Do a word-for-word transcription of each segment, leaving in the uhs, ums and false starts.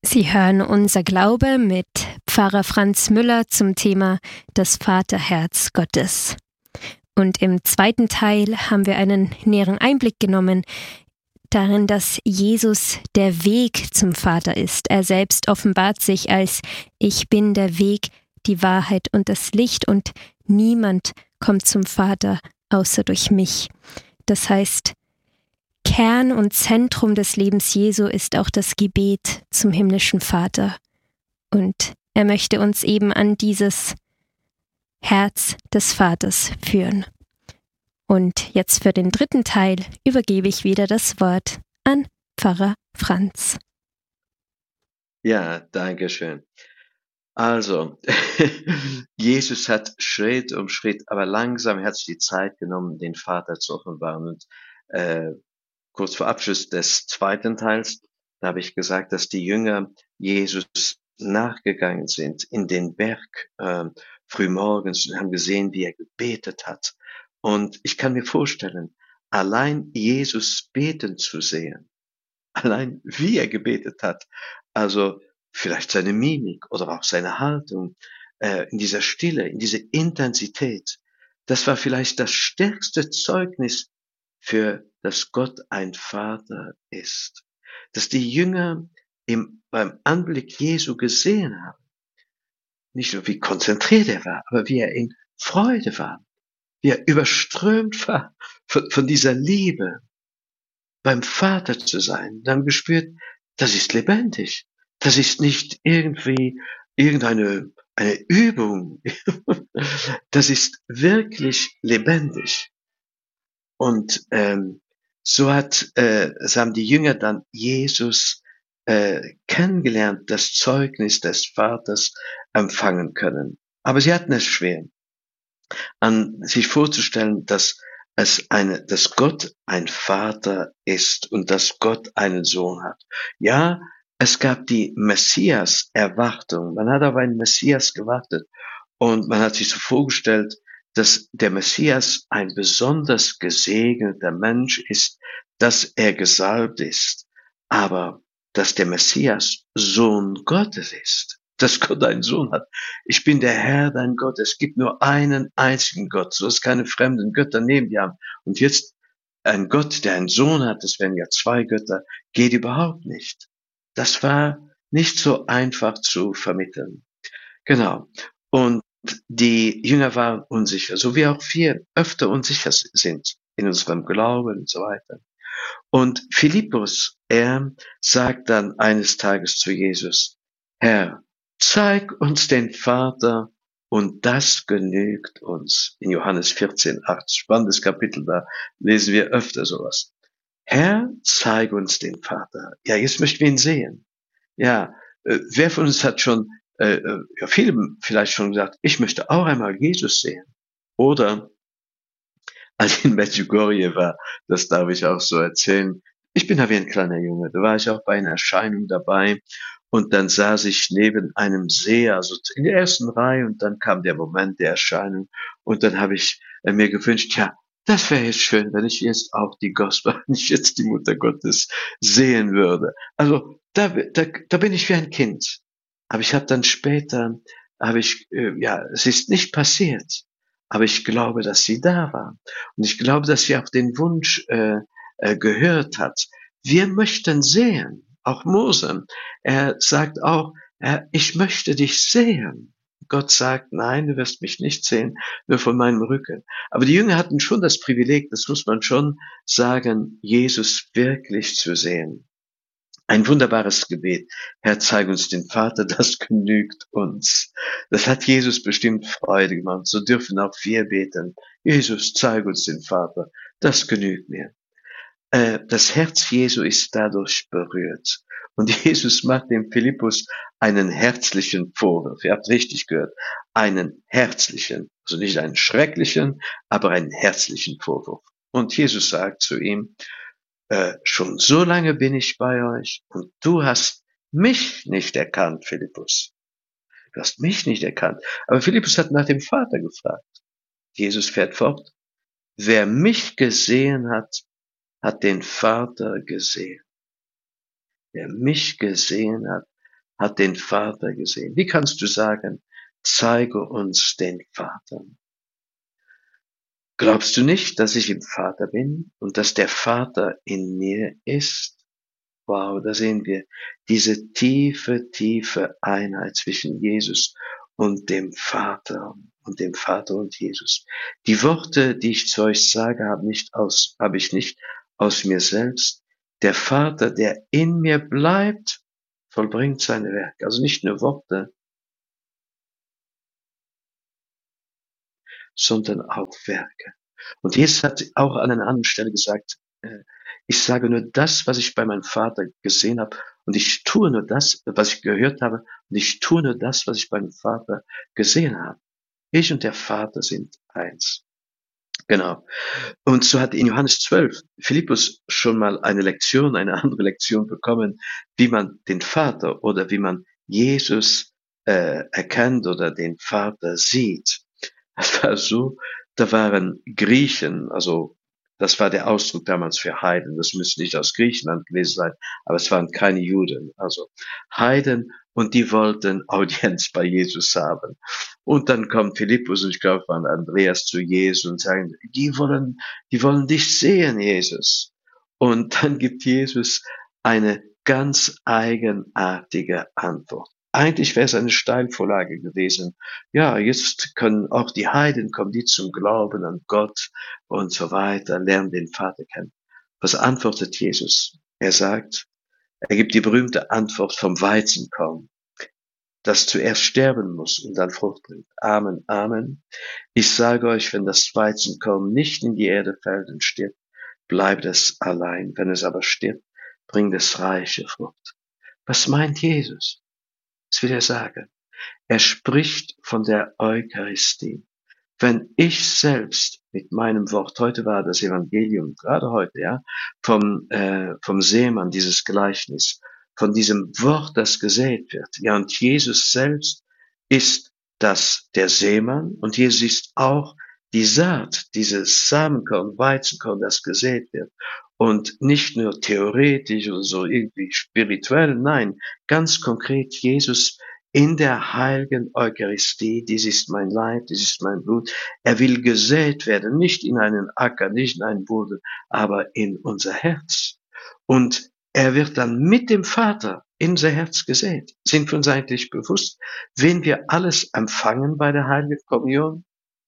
Sie hören Unser Glaube mit Pfarrer Franz Müller zum Thema das Vaterherz Gottes. Und im zweiten Teil haben wir einen näheren Einblick genommen darin, dass Jesus der Weg zum Vater ist. Er selbst offenbart sich als: Ich bin der Weg, die Wahrheit und das Licht, und niemand kommt zum Vater außer durch mich. Das heißt, Kern und Zentrum des Lebens Jesu ist auch das Gebet zum himmlischen Vater. Und er möchte uns eben an dieses Herz des Vaters führen. Und jetzt für den dritten Teil übergebe ich wieder das Wort an Pfarrer Franz. Ja, danke schön. Also, Jesus hat Schritt um Schritt, aber langsam hat sich die Zeit genommen, den Vater zu offenbaren. Und äh, kurz vor Abschluss des zweiten Teils, da habe ich gesagt, dass die Jünger Jesus nachgegangen sind in den Berg äh, frühmorgens und haben gesehen, wie er gebetet hat. Und ich kann mir vorstellen, allein Jesus beten zu sehen, allein wie er gebetet hat, also vielleicht seine Mimik oder auch seine Haltung, äh, in dieser Stille, in dieser Intensität, das war vielleicht das stärkste Zeugnis für, dass Gott ein Vater ist. Dass die Jünger im, beim Anblick Jesu gesehen haben, nicht nur wie konzentriert er war, aber wie er in Freude war, wie er überströmt war von, von dieser Liebe, beim Vater zu sein. Dann gespürt, das ist lebendig. Das ist nicht irgendwie irgendeine eine Übung. Das ist wirklich lebendig. Und ähm, so hat, äh, so haben die Jünger dann Jesus äh, kennengelernt, das Zeugnis des Vaters empfangen können. Aber sie hatten es schwer, an sich vorzustellen, dass es eine, dass Gott ein Vater ist und dass Gott einen Sohn hat. Ja, es gab die Messias-Erwartung. Man hat auf einen Messias gewartet und man hat sich so vorgestellt, dass der Messias ein besonders gesegneter Mensch ist, dass er gesalbt ist, aber dass der Messias Sohn Gottes ist, dass Gott einen Sohn hat. Ich bin der Herr, dein Gott. Es gibt nur einen einzigen Gott. So ist keine fremden Götter neben dir haben. Und jetzt ein Gott, der einen Sohn hat, das wären ja zwei Götter, geht überhaupt nicht. Das war nicht so einfach zu vermitteln. Genau. Und die Jünger waren unsicher, so wie auch wir öfter unsicher sind in unserem Glauben und so weiter. Und Philippus, er sagt dann eines Tages zu Jesus: Herr, zeig uns den Vater und das genügt uns. In Johannes vierzehn, acht, spannendes Kapitel, da lesen wir öfter sowas. Herr, zeig uns den Vater. Ja, jetzt möchten wir ihn sehen. Ja, äh, wer von uns hat schon, äh, äh, ja, viele vielleicht schon gesagt, ich möchte auch einmal Jesus sehen. Oder als ich in Medjugorje war, das darf ich auch so erzählen. Ich bin da wie ein kleiner Junge. Da war ich auch bei einer Erscheinung dabei und dann saß ich neben einem See, also in der ersten Reihe, und dann kam der Moment der Erscheinung und dann habe ich äh, mir gewünscht, ja, das wäre jetzt schön, wenn ich jetzt auch die Gospel, wenn ich jetzt die Mutter Gottes sehen würde. Also da, da, da bin ich wie ein Kind. Aber ich habe dann später, habe ich, äh, ja, es ist nicht passiert. Aber ich glaube, dass sie da war. Und ich glaube, dass sie auch den Wunsch äh, äh, gehört hat. Wir möchten sehen. Auch Mose. Er sagt auch, äh, ich möchte dich sehen. Gott sagt, nein, du wirst mich nicht sehen, nur von meinem Rücken. Aber die Jünger hatten schon das Privileg, das muss man schon sagen, Jesus wirklich zu sehen. Ein wunderbares Gebet. Herr, zeig uns den Vater, das genügt uns. Das hat Jesus bestimmt Freude gemacht. So dürfen auch wir beten. Jesus, zeig uns den Vater, das genügt mir. Äh, das Herz Jesu ist dadurch berührt. Und Jesus macht dem Philippus einen herzlichen Vorwurf. Ihr habt richtig gehört. Einen herzlichen, also nicht einen schrecklichen, aber einen herzlichen Vorwurf. Und Jesus sagt zu ihm, äh, schon so lange bin ich bei euch und du hast mich nicht erkannt, Philippus. Du hast mich nicht erkannt. Aber Philippus hat nach dem Vater gefragt. Jesus fährt fort. Wer mich gesehen hat, hat den Vater gesehen. Wer mich gesehen hat, hat den Vater gesehen. Wie kannst du sagen, zeige uns den Vater? Glaubst du nicht, dass ich im Vater bin und dass der Vater in mir ist? Wow, da sehen wir diese tiefe, tiefe Einheit zwischen Jesus und dem Vater und dem Vater und Jesus. Die Worte, die ich zu euch sage, habe nicht aus, habe ich nicht aus mir selbst. Der Vater, der in mir bleibt, vollbringt seine Werke. Also nicht nur Worte, sondern auch Werke. Und Jesus hat auch an einer anderen Stelle gesagt, äh, ich sage nur das, was ich bei meinem Vater gesehen habe, und ich tue nur das, was ich gehört habe, und ich tue nur das, was ich beim Vater gesehen habe. Ich und der Vater sind eins. Genau. Und so hat in Johannes zwölf Philippus schon mal eine Lektion, eine andere Lektion bekommen, wie man den Vater oder wie man Jesus äh, erkennt oder den Vater sieht. Es war so, da waren Griechen, also das war der Ausdruck damals für Heiden, das müsste nicht aus Griechenland gewesen sein, aber es waren keine Juden, also Heiden, und die wollten Audienz bei Jesus haben. Und dann kommt Philippus und ich glaube von Andreas zu Jesus und sagen, die wollen, die wollen dich sehen, Jesus. Und dann gibt Jesus eine ganz eigenartige Antwort. Eigentlich wäre es eine Steilvorlage gewesen. Ja, jetzt können auch die Heiden kommen, die zum Glauben an Gott und so weiter, lernen den Vater kennen. Was antwortet Jesus? Er sagt, er gibt die berühmte Antwort vom Weizenkorn, das zuerst sterben muss und dann Frucht bringt. Amen, Amen. Ich sage euch, wenn das Weizenkorn nicht in die Erde fällt und stirbt, bleibt es allein. Wenn es aber stirbt, bringt es reiche Frucht. Was meint Jesus? Was will er sagen? Er spricht von der Eucharistie. Wenn ich selbst mit meinem Wort, heute war das Evangelium, gerade heute, ja, vom, äh, vom Seemann, dieses Gleichnis, von diesem Wort, das gesät wird. Ja, und Jesus selbst ist das, der Seemann, und Jesus ist auch die Saat, dieses Samenkorn, Weizenkorn, das gesät wird. Und nicht nur theoretisch oder so irgendwie spirituell, nein, ganz konkret Jesus in der heiligen Eucharistie, dies ist mein Leib, dies ist mein Blut. Er will gesät werden, nicht in einen Acker, nicht in einen Boden, aber in unser Herz. Und er wird dann mit dem Vater in unser Herz gesät. Sind wir uns eigentlich bewusst, wen wir alles empfangen bei der Heiligen Kommunion?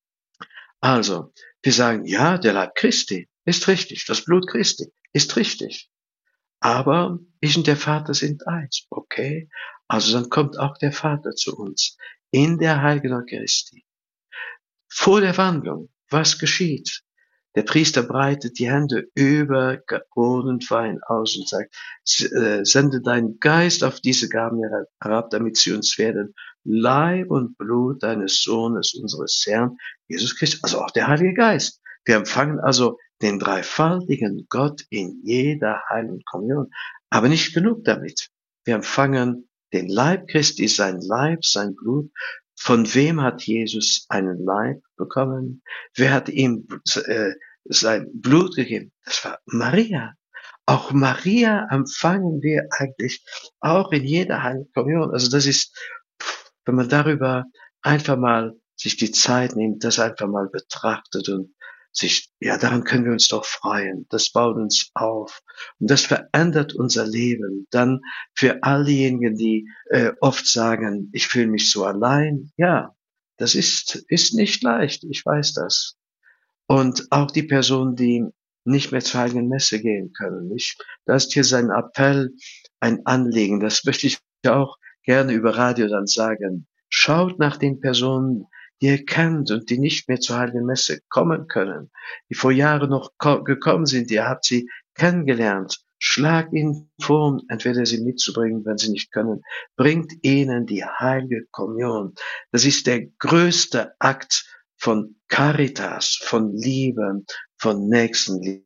Also, wir sagen, ja, der Leib Christi ist richtig, das Blut Christi ist richtig. Aber ich und der Vater sind eins. Okay, also dann kommt auch der Vater zu uns in der Heiligen Eucharistie. Vor der Wandlung, was geschieht? Der Priester breitet die Hände über Brot und Wein aus und sagt, äh, sende deinen Geist auf diese Gaben herab, damit sie uns werden Leib und Blut deines Sohnes, unseres Herrn, Jesus Christus, also auch der Heilige Geist. Wir empfangen also den dreifaltigen Gott in jeder Heiligen Kommunion. Aber nicht genug damit. Wir empfangen den Leib Christi, sein Leib, sein Blut. Von wem hat Jesus einen Leib bekommen? Wer hat ihm äh, sein Blut gegeben? Das war Maria. Auch Maria empfangen wir eigentlich auch in jeder Heiligen Kommunion. Also das ist, wenn man darüber einfach mal sich die Zeit nimmt, das einfach mal betrachtet und sich, ja, daran können wir uns doch freuen. Das baut uns auf und das verändert unser Leben. Dann für all diejenigen, die äh, oft sagen, ich fühle mich so allein, ja, das ist ist nicht leicht. Ich weiß das. Und auch die Personen, die nicht mehr zur Heiligen Messe gehen können. Ich, da ist hier sein Appell, ein Anliegen. Das möchte ich auch gerne über Radio dann sagen. Schaut nach den Personen, die ihr kennt und die nicht mehr zur Heiligen Messe kommen können, die vor Jahren noch gekommen sind, ihr habt sie kennengelernt. Schlag ihnen vor, entweder sie mitzubringen, wenn sie nicht können. Bringt ihnen die Heilige Kommunion. Das ist der größte Akt von Caritas, von Liebe, von Nächstenliebe.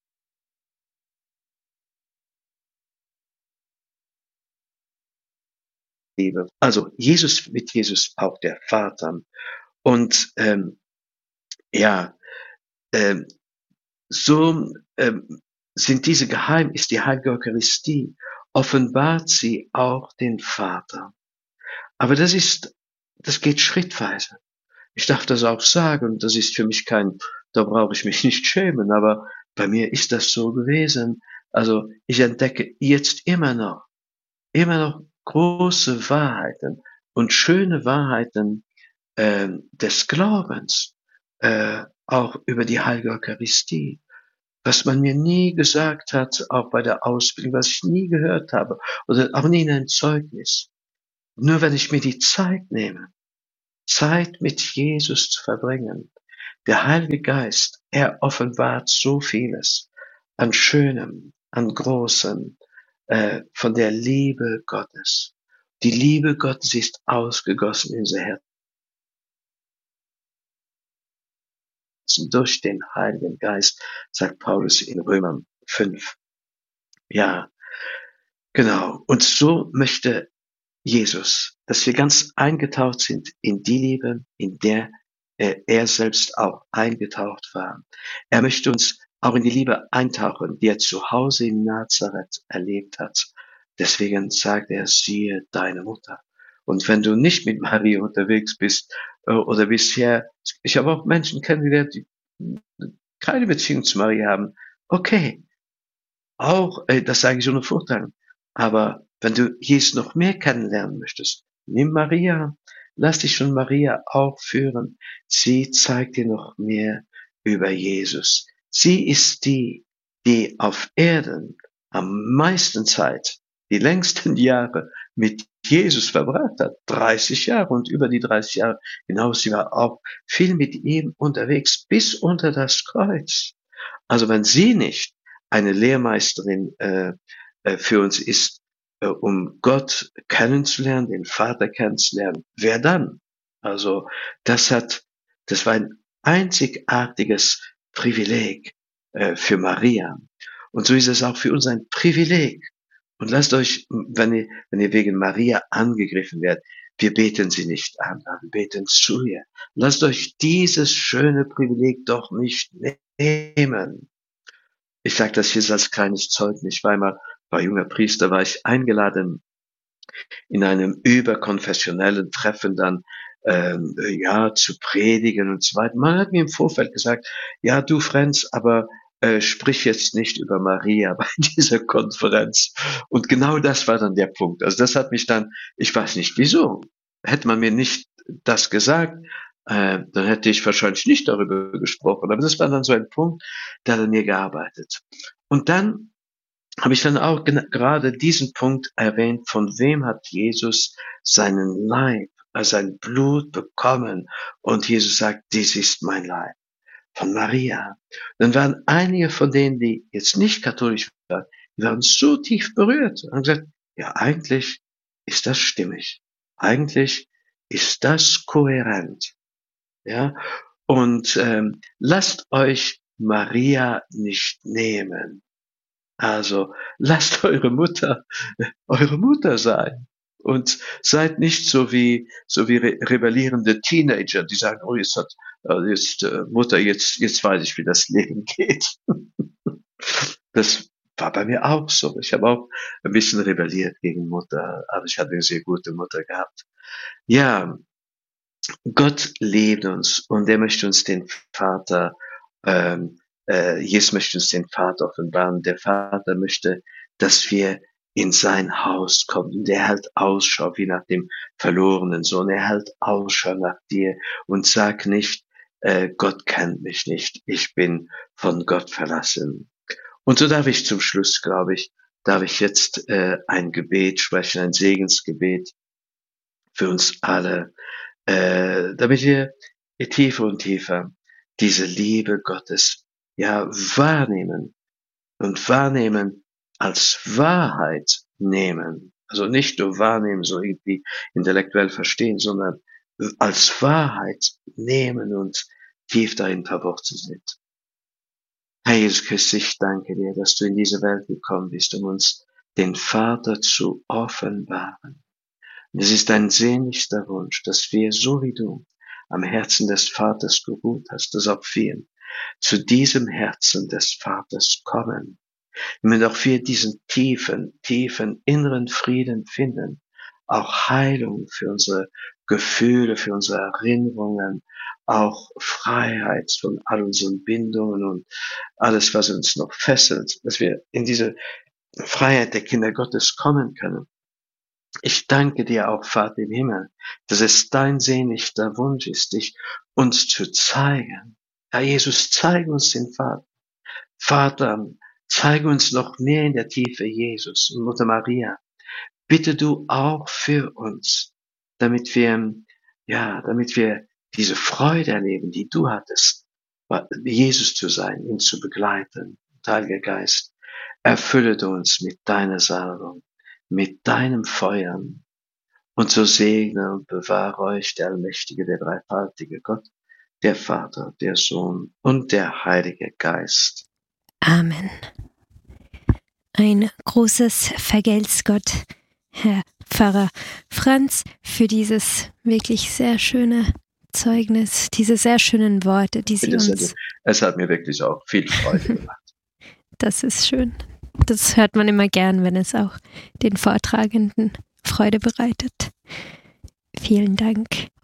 Also Jesus, mit Jesus auch der Vater. Und ähm, ja, ähm, so ähm, sind diese Geheim, ist die Heilige Eucharistie offenbart sie auch den Vater. Aber das ist, das geht schrittweise. Ich darf das auch sagen, das ist für mich kein, da brauche ich mich nicht schämen, aber bei mir ist das so gewesen. Also ich entdecke jetzt immer noch, immer noch große Wahrheiten und schöne Wahrheiten äh, des Glaubens, äh, auch über die Heilige Eucharistie, was man mir nie gesagt hat, auch bei der Ausbildung, was ich nie gehört habe oder auch nie in ein Zeugnis. Nur wenn ich mir die Zeit nehme, Zeit mit Jesus zu verbringen, der Heilige Geist, er offenbart so vieles an Schönem, an Großem, äh, von der Liebe Gottes. Die Liebe Gottes ist ausgegossen in unser Herzen durch den Heiligen Geist, sagt Paulus in Römer fünf. Ja, genau. Und so möchte Jesus, dass wir ganz eingetaucht sind in die Liebe, in der äh, er selbst auch eingetaucht war. Er möchte uns auch in die Liebe eintauchen, die er zu Hause in Nazareth erlebt hat. Deswegen sagt er, siehe deine Mutter. Und wenn du nicht mit Maria unterwegs bist äh, oder bisher, ich habe auch Menschen kennengelernt, die keine Beziehung zu Maria haben. Okay, auch, äh, das sage ich ohne Vorteil. Aber wenn du Jesus noch mehr kennenlernen möchtest, nimm Maria, lass dich von Maria auch führen. Sie zeigt dir noch mehr über Jesus. Sie ist die, die auf Erden am meisten Zeit, die längsten Jahre mit Jesus verbracht hat. dreißig Jahre und über die dreißig Jahre hinaus. Sie war auch viel mit ihm unterwegs bis unter das Kreuz. Also wenn sie nicht eine Lehrmeisterin äh, äh, für uns ist, äh, um Gott kennenzulernen, den Vater kennenzulernen, wer dann? Also das hat, das war ein einzigartiges Privileg äh, für Maria. Und so ist es auch für uns ein Privileg. Und lasst euch, wenn ihr, wenn ihr wegen Maria angegriffen werdet, wir beten sie nicht an, wir beten zu ihr. Lasst euch dieses schöne Privileg doch nicht nehmen. Ich sage das jetzt als kleines Zeugnis. Ich war einmal bei junger Priester, war ich eingeladen in einem überkonfessionellen Treffen dann ähm, ja zu predigen und so weiter. Man hat mir im Vorfeld gesagt, ja du Franz, aber äh, sprich jetzt nicht über Maria bei dieser Konferenz. Und genau das war dann der Punkt. Also das hat mich dann, ich weiß nicht wieso, hätte man mir nicht das gesagt, äh, dann hätte ich wahrscheinlich nicht darüber gesprochen. Aber das war dann so ein Punkt, der an mir gearbeitet. Und dann habe ich dann auch gerade diesen Punkt erwähnt, von wem hat Jesus seinen Leib, also sein Blut bekommen? Und Jesus sagt, dies ist mein Leib. Von Maria. Dann waren einige von denen, die jetzt nicht katholisch waren, die waren so tief berührt und haben gesagt, ja, eigentlich ist das stimmig. Eigentlich ist das kohärent. Ja, und ähm, lasst euch Maria nicht nehmen. Also lasst eure Mutter eure Mutter sein und seid nicht so wie so wie re rebellierende Teenager, die sagen, oh jetzt hat äh, jetzt äh, Mutter jetzt jetzt weiß ich, wie das Leben geht. Das war bei mir auch so. Ich habe auch ein bisschen rebelliert gegen Mutter, aber ich hatte eine sehr gute Mutter gehabt. Ja, Gott liebt uns und er möchte uns den Vater, ähm, äh, Jesus möchte uns den Vater offenbaren. Der Vater möchte, dass wir in sein Haus kommen. Und er hält Ausschau wie nach dem verlorenen Sohn. Er hält Ausschau nach dir und sag nicht, äh, Gott kennt mich nicht. Ich bin von Gott verlassen. Und so darf ich zum Schluss, glaube ich, darf ich jetzt äh, ein Gebet sprechen, ein Segensgebet für uns alle, äh, damit wir tiefer und tiefer diese Liebe Gottes ja wahrnehmen und wahrnehmen als Wahrheit nehmen. Also nicht nur wahrnehmen, so irgendwie intellektuell verstehen, sondern als Wahrheit nehmen und tief darin verwurzelt sind. Herr Jesus Christus, ich danke dir, dass du in diese Welt gekommen bist, um uns den Vater zu offenbaren. Und es ist dein sehnlichster Wunsch, dass wir, so wie du am Herzen des Vaters geruht hast, dass auch wir zu diesem Herzen des Vaters kommen. Damit auch wir diesen tiefen, tiefen inneren Frieden finden, auch Heilung für unsere Gefühle, für unsere Erinnerungen, auch Freiheit von all unseren Bindungen und alles, was uns noch fesselt, dass wir in diese Freiheit der Kinder Gottes kommen können. Ich danke dir auch, Vater im Himmel, dass es dein sehnlichster Wunsch ist, dich uns zu zeigen. Herr Jesus, zeige uns den Vater. Vater, zeige uns noch mehr in der Tiefe Jesus und Mutter Maria. Bitte du auch für uns, damit wir, ja, damit wir diese Freude erleben, die du hattest, Jesus zu sein, ihn zu begleiten. Heiliger Geist, erfülle du uns mit deiner Salbung, mit deinem Feuer und so segne und bewahre euch der allmächtige, der dreifaltige Gott, der Vater, der Sohn und der Heilige Geist. Amen. Ein großes Vergelt's Gott, Herr Pfarrer Franz, für dieses wirklich sehr schöne Zeugnis, diese sehr schönen Worte, die Sie Es uns... hat, es hat mir wirklich auch viel Freude gemacht. Das ist schön. Das hört man immer gern, wenn es auch den Vortragenden Freude bereitet. Vielen Dank.